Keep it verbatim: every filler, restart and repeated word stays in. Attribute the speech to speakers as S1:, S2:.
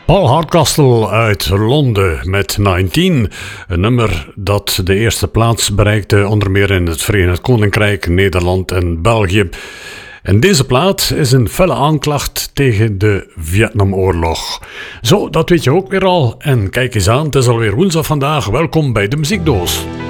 S1: Paul Hardcastle uit Londen met negentien. Een nummer dat de eerste plaats bereikte, onder meer in het Verenigd Koninkrijk, Nederland en België. En deze plaat is een felle aanklacht tegen de Vietnamoorlog. Zo, dat weet je ook weer al. En kijk eens aan, het is alweer woensdag vandaag. Welkom bij de Muziekdoos.